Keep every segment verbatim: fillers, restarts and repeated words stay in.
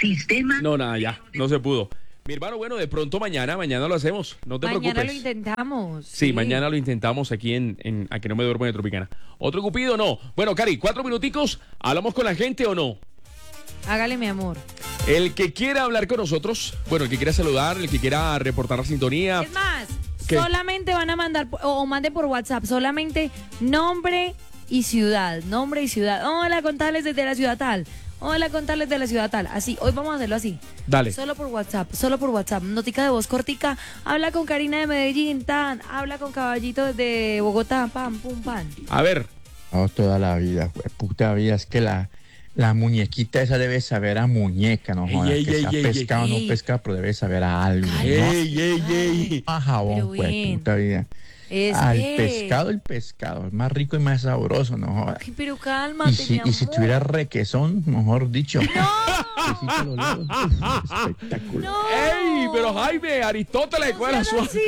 Sistema. No, nada, ya, no se pudo. Mi hermano, bueno, de pronto mañana, mañana lo hacemos, no te Mañana preocupes. lo intentamos. Sí, mañana lo intentamos aquí en, en A que no me duermo de Tropicana. ¿Otro cupido? No. Bueno, Cari, cuatro minuticos, ¿hablamos con la gente o no? Hágale, mi amor. El que quiera hablar con nosotros, bueno, el que quiera saludar, el que quiera reportar la sintonía. Es más, ¿Qué? solamente van a mandar, o, o mande por WhatsApp, solamente nombre y ciudad, nombre y ciudad. Hola, contales desde la ciudad tal. Hola, contales de la ciudad tal. Así, hoy vamos a hacerlo así. Dale. Solo por WhatsApp, solo por WhatsApp. Notica de voz cortica. Habla con Karina de Medellín, tan. Habla con Caballito de Bogotá, pam, pum, pam. A ver. No, toda la vida, pues, puta vida. Es que la, la muñequita esa debe saber a muñeca, no jodas. Ey, Que ey, sea ey, pescado o ey. no pescado, pero debe saber a algo, ¿no? Ey, ey, ey. A jabón, Pero pues, bien. puta vida. Es Al que- pescado, el pescado. Es más rico y más sabroso, no jodas. Ay, pero cálmate, Y si, mi amor. y si tuviera requesón, mejor dicho. ¡No! Besito a los lados. Uf, espectacular. ¡No! ¡Ey! Pero Jaime, Aristóteles, No ¿cuál es seas su... así,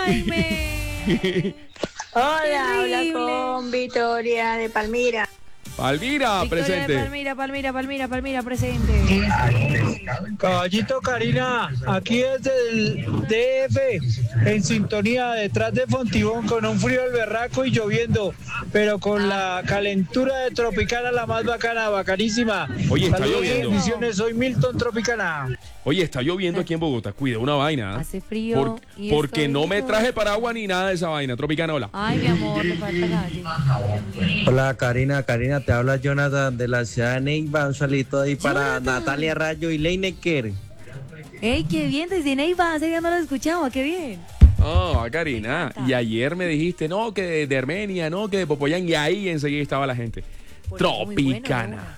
Jaime. Hola, habla Terrible. con Victoria de Palmira. Palmira, Victoria de presente. Palmira, Palmira, Palmira, Palmira, presente. Caballito Karina, aquí desde el D F, en sintonía detrás de Fontibón, con un frío al berraco y lloviendo, pero con la calentura de Tropicana, la más bacana, bacanísima. Oye, está Saludos y lloviendo. bendiciones, soy Milton Tropicana. Oye, está lloviendo aquí en Bogotá. Cuida una vaina. ¿eh? Hace frío. Por- y porque estoy no me rico. traje paraguas ni nada de esa vaina. Tropicana, hola. Ay, mi amor, me falta calle. Hola Karina, Karina, te habla Jonathan de la ciudad de Neiva, un saludito ahí para Jonathan. Natalia Rayo y Leinecker. Ey, qué bien, desde Neiva, hace día no lo escuchaba, qué bien. Oh, Karina. Y ayer me dijiste, no, que de, de Armenia, no, que de Popoyán. Y ahí enseguida estaba la gente. Por eso, muy bueno, Tropicana.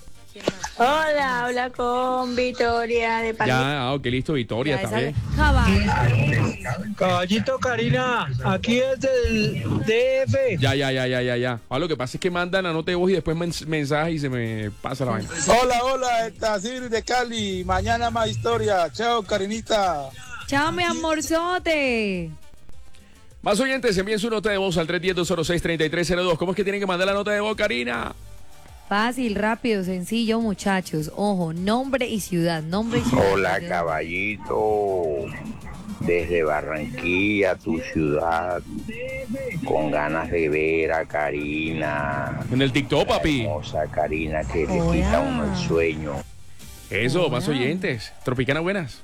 Hola, habla con Victoria de Palmira. Ya, ah, ok, listo, Victoria Ya, esa- también. Caballo. Caballito Karina, aquí desde el D F. Ya, ya, ya, ya, ya, ya. Ah, lo que pasa es que mandan a nota de voz y después mens- mensaje y se me pasa la vaina. Hola, hola, esta Siri de Cali. Mañana más historia. Chao, Karinita. Chao, mi amorzote. Más oyentes, envíen su nota de voz al tres uno cero, dos cero seis, tres tres cero dos. ¿Cómo es que tienen que mandar la nota de voz, Karina? Fácil, rápido, sencillo, muchachos. Ojo, nombre y ciudad, nombre y ciudad. Hola caballito, desde Barranquilla, tu ciudad, con ganas de ver a Karina, En el TikTok, papi. hermosa Karina que le Hola. quita uno el sueño. Eso, más Hola. oyentes. Tropicana, buenas.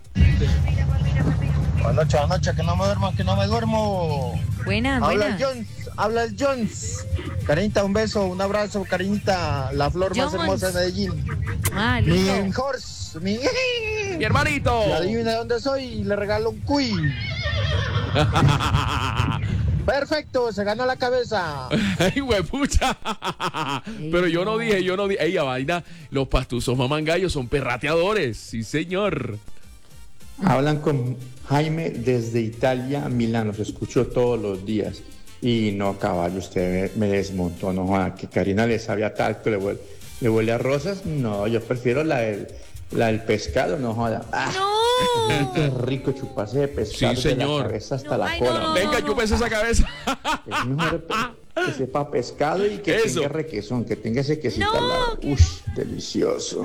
Buenas noches, buenas noches, que no me duermo, que no me duermo. Buenas, Habla el buenas. Jones, habla el Jones. Karinita, un beso, un abrazo, Karinita, la flor más Jones. hermosa de Medellín. Ah, Mi listo. horse, mi... Mi hermanito. Y adivina dónde soy y le regalo un cuy. Perfecto, se ganó la cabeza. Ay, huepucha. Pero yo no dije, yo no dije. Ey, a vaina, los pastuzos mamangallos son perrateadores. Sí, señor. Hablan con Jaime desde Italia, Milán. Los escucho todos los días. Y no, caballo, usted me, me desmontó. No joda, que Karina le sabía talco, le huele, le huele a rosas. No, yo prefiero la del, la del pescado, no joda. Ah, ¡No! qué rico chuparse de pescado. Sí, señor. De la cabeza hasta No, la ay, no, cola. no, Venga, no. chúpese esa cabeza. Es mejor que sepa pescado y que Eso. tenga requesón, que tenga ese quesito No, al lado. que- Ush, delicioso.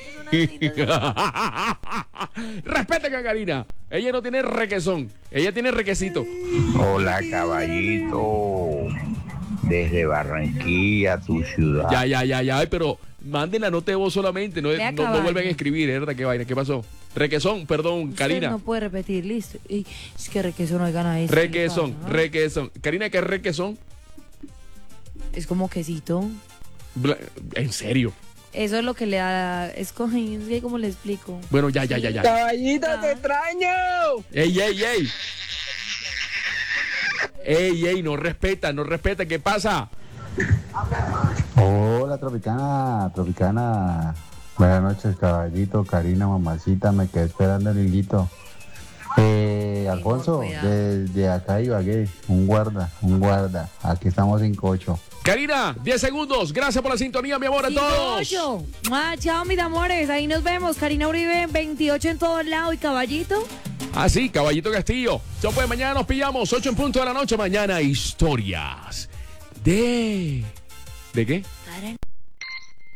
Respeten a Karina. Ella no tiene requesón. Ella tiene requesito. Hola caballito, desde Barranquilla, tu ciudad. Ya, ya, ya, ya. Ay, pero manden la nota de voz solamente. No, Vea, no, no caballo. vuelven a escribir, ¿eh? ¿Verdad? ¿Qué vaina? ¿Qué pasó? Requesón, perdón, Usted Karina. no puede repetir, listo. Ey, es que requesón no hay ganas de Requesón, requesón. Karina, ¿qué es requesón? Es como quesito. Bla- En serio. Eso es lo que le da. Es como, es que ¿cómo le explico? Bueno, ya, ya, ya, ya. Caballito, Ah. te extraño. ¡Ey, ey, ey! ¡Ey, ey! No respeta, no respeta. ¿Qué pasa? Hola Tropicana, Tropicana. Buenas noches, caballito, Karina, mamacita, me quedé esperando el hilito. Eh, Alfonso, cuidado. desde acá Ibagué, un guarda, un guarda. Aquí estamos en Cocho. Karina, diez segundos. Gracias por la sintonía, mi amor, a Sí, todos. ocho. Ah, chao, mis amores. Ahí nos vemos. Karina Uribe, veintiocho en todos lados. ¿Y Caballito? Ah, sí, Caballito Castillo. Yo pues mañana nos pillamos, ocho en punto de la noche. Mañana, historias de... ¿De qué?